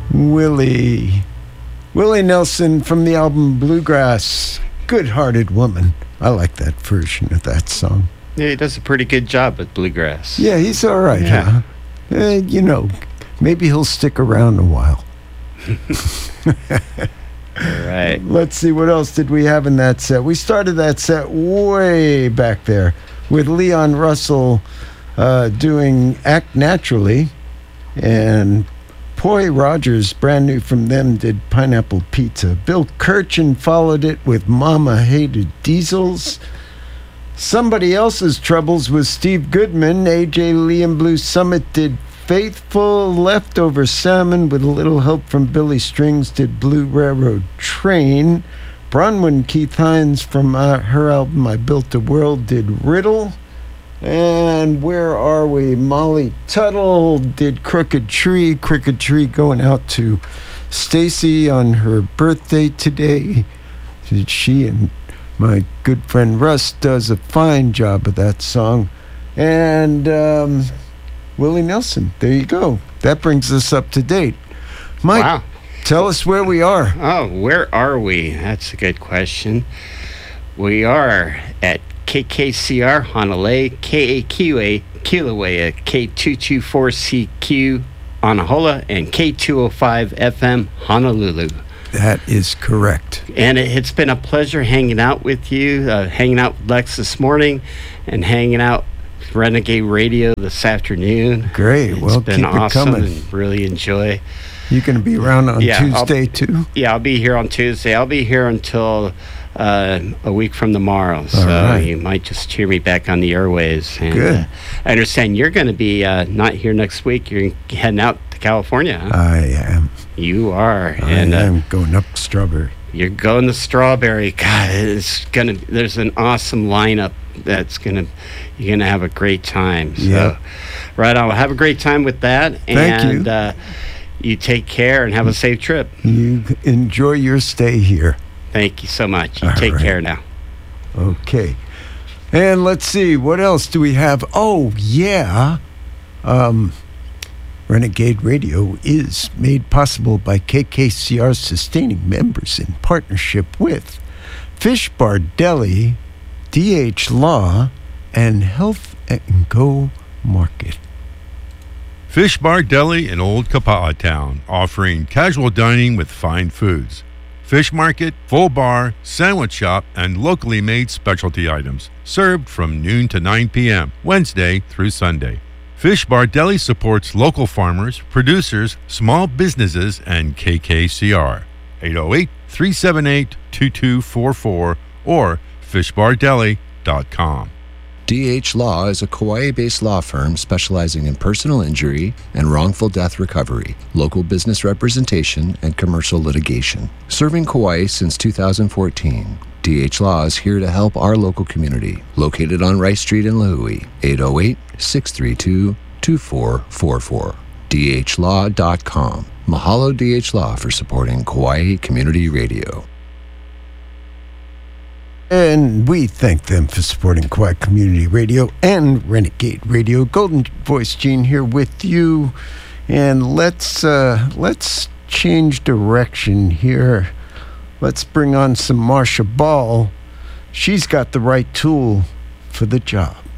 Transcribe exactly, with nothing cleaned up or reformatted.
Willie. Willie Nelson from the album Bluegrass. Good-Hearted Woman. I like that version of that song. Yeah, he does a pretty good job with Bluegrass. Yeah, he's all right, Yeah. huh? Eh, you know, maybe he'll stick around a while. All right. Let's see, what else did we have in that set? We started that set way back there with Leon Russell uh, doing Act Naturally, and Poi Rogers, brand new from them, did Pineapple Pizza. Bill Kirchen followed it with Mama Hated Diesels. Somebody Else's Troubles with Steve Goodman. A J Lee and Blue Summit did Faithful. Leftover Salmon with a little help from Billy Strings did Blue Railroad Train. Bronwyn Keith Hines from uh, her album I Built a World did Riddle. And where are we? Molly Tuttle did Crooked Tree. Crooked Tree going out to Stacy on her birthday today. She and my good friend Russ does a fine job of that song. And um, Willie Nelson, there you go. That brings us up to date. Mike, Wow. tell us where we are. Oh, where are we? That's a good question. We are at K K C R Honolulu, K A Q A Kilauea, K two twenty-four C Q Anahola, and K two oh five F M Honolulu. That is correct. And it, it's been a pleasure hanging out with you, uh, hanging out with Lex this morning, and hanging out with Renegade Radio this afternoon. Great. It's Well, been keep it awesome coming. and really enjoy. You going to be around on Yeah, I'll- Tuesday, too? Yeah, I'll be here on Tuesday. I'll be here until uh, a week from tomorrow. So right. you might just hear me back on the airways. And, Good. Uh, I understand you're going to be uh, not here next week. You're heading out to California. Huh? I am. You are. I and uh, am going up Strawberry. you're going to Strawberry. God, it's gonna. There's an awesome lineup that's gonna. You're gonna have a great time. So, Yeah. right on. Well, have a great time with that. Thank you. and, Uh, you take care and have a safe trip. You enjoy your stay here. Thank you so much. You All take right. care now. Okay. And let's see, what else do we have? Oh, yeah. Um, Renegade Radio is made possible by K K C R's sustaining members in partnership with Fish Bar Deli, D H Law, and Health and Go Market. Fish Bar Deli in Old Kapa'a Town, offering casual dining with fine foods. Fish market, full bar, sandwich shop, and locally made specialty items, served from noon to nine p.m., Wednesday through Sunday. Fish Bar Deli supports local farmers, producers, small businesses, and K K C R. eight oh eight, three seven eight, two two four four or fish bar deli dot com. D H Law is a Kauai-based law firm specializing in personal injury and wrongful death recovery, local business representation, and commercial litigation. Serving Kauai since two thousand fourteen, D H Law is here to help our local community. Located on Rice Street in Lahui, eight oh eight, six three two, two four four four. D H law dot com. Mahalo D H Law for supporting Kauai Community Radio. And we thank them for supporting Quiet Community Radio and Renegade Radio. Golden Voice Gene here with you. And let's uh, let's change direction here. Let's bring on some Marsha Ball. She's got the right tool for the job.